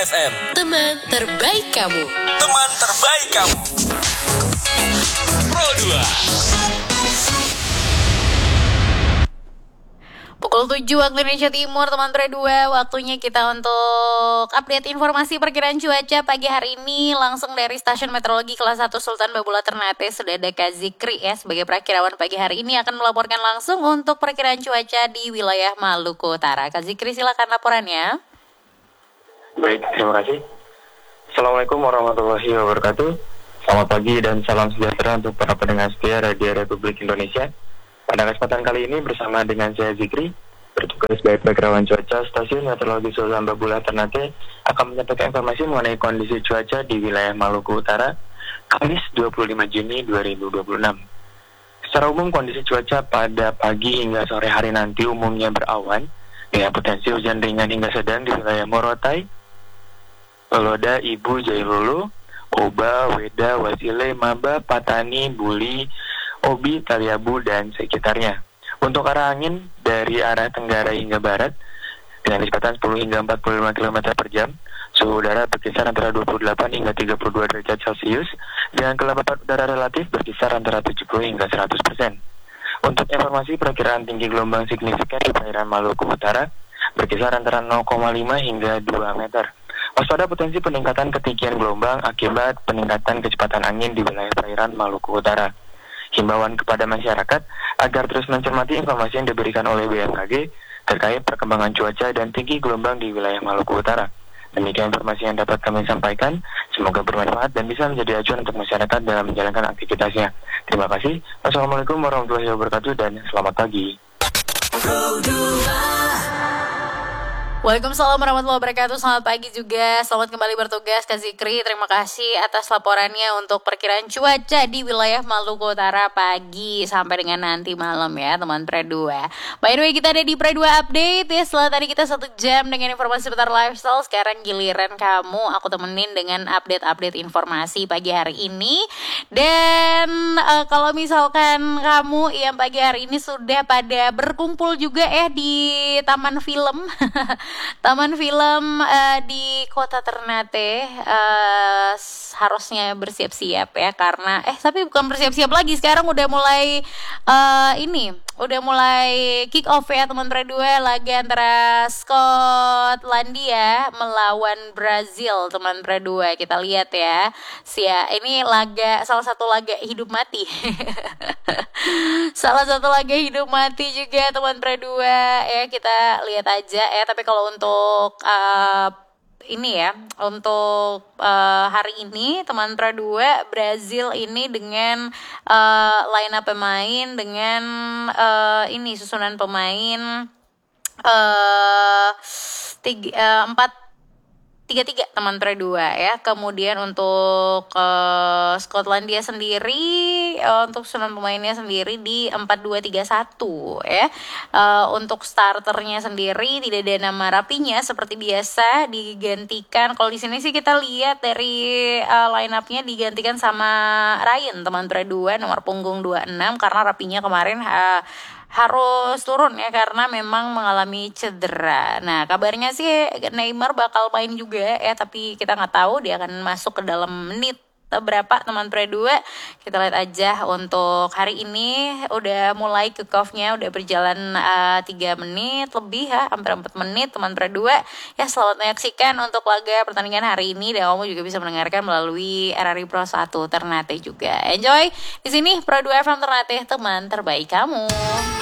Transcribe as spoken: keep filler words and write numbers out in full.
F M. Teman terbaik kamu. Teman terbaik kamu. Pro dua. Pukul tujuh waktu Indonesia Timur, teman Pro dua. Waktunya kita untuk update informasi perkiraan cuaca pagi hari ini langsung dari Stasiun Meteorologi Kelas satu Sultan Babula Ternate. Sudah ada Kak Zikri ya sebagai perakirawan pagi hari ini akan melaporkan langsung untuk perkiraan cuaca di wilayah Maluku Utara. Kak Zikri, silakan laporannya. Baik, terima kasih. Assalamualaikum warahmatullahi wabarakatuh. Selamat pagi dan salam sejahtera untuk para pendengar setia Radio Republik Indonesia. Pada kesempatan kali ini bersama dengan saya Zikri, bertugas sebagai perakirawan cuaca Stasiun Meteorologi Sultan Babula Ternate, akan menyampaikan informasi mengenai kondisi cuaca di wilayah Maluku Utara, Kamis dua puluh lima Juni dua ribu dua puluh enam. Secara umum kondisi cuaca pada pagi hingga sore hari nanti umumnya berawan, dengan potensi hujan ringan hingga sedang di wilayah Morotai, Loloda, Ibu, Jailulu, Oba, Weda, Wasile, Maba, Patani, Buli, Obi, Taliabu, dan sekitarnya. Untuk arah angin dari arah tenggara hingga barat dengan kecepatan sepuluh hingga empat puluh lima kilometer per jam, suhu udara berkisar antara dua puluh delapan hingga tiga puluh dua derajat Celcius, dengan kelembapan udara relatif berkisar antara tujuh puluh hingga seratus persen. Untuk informasi perakiraan tinggi gelombang signifikan di perairan Maluku Utara berkisar antara nol koma lima hingga dua meter. Waspada potensi peningkatan ketinggian gelombang akibat peningkatan kecepatan angin di wilayah perairan Maluku Utara. Himbauan kepada masyarakat agar terus mencermati informasi yang diberikan oleh B M K G terkait perkembangan cuaca dan tinggi gelombang di wilayah Maluku Utara. Demikian informasi yang dapat kami sampaikan. Semoga bermanfaat dan bisa menjadi acuan untuk masyarakat dalam menjalankan aktivitasnya. Terima kasih. Wassalamualaikum warahmatullahi wabarakatuh dan selamat pagi. Waalaikumsalam warahmatullahi wabarakatuh. Selamat pagi juga. Selamat kembali bertugas Kak Zikri. Terima kasih atas laporannya untuk perkiraan cuaca di wilayah Maluku Utara pagi sampai dengan nanti malam ya teman Pro dua. By the way, kita ada di Pro dua Update ya. Setelah tadi kita satu jam dengan informasi seputar lifestyle, sekarang giliran kamu aku temenin dengan update-update informasi pagi hari ini. Dan uh, kalau misalkan kamu yang pagi hari ini sudah pada berkumpul juga ya di Taman Film Taman Film uh, di Kota Ternate, uh, harusnya bersiap-siap ya karena eh tapi bukan bersiap-siap lagi, sekarang udah mulai uh, ini udah mulai kick off ya teman Pro dua, laga antara Skotlandia melawan Brazil teman Pro dua. Kita lihat ya. Sia, ini laga salah satu laga hidup mati. Salah satu laga hidup mati juga teman Pro dua ya, kita lihat aja ya. Tapi kalau untuk uh, ini ya, untuk uh, hari ini teman Pro dua, Brazil ini dengan uh, line up pemain dengan uh, ini susunan pemain uh, tiga, uh, empat tiga tiga teman Pro dua ya. Kemudian untuk uh, Skotlandia sendiri uh, untuk susunan pemainnya sendiri di empat dua tiga satu ya. Uh, untuk starternya sendiri tidak ada nama Rapinya seperti biasa, digantikan. Kalau di sini sih kita lihat dari uh, line up-nya digantikan sama Ryan teman Pro dua nomor punggung dua puluh enam karena Rapinya kemarin uh, harus turun ya karena memang mengalami cedera. Nah kabarnya sih Neymar bakal main juga ya, tapi kita nggak tahu dia akan masuk ke dalam menit berapa teman Pro dua. Kita lihat aja untuk hari ini udah mulai kick off-nya udah berjalan uh, tiga menit lebih ya, hampir empat menit teman Pro dua. Ya selamat menyaksikan untuk laga pertandingan hari ini, dan kamu juga bisa mendengarkan melalui R R I Pro satu Ternate juga. Enjoy di sini Pro dua F M Ternate, teman terbaik kamu.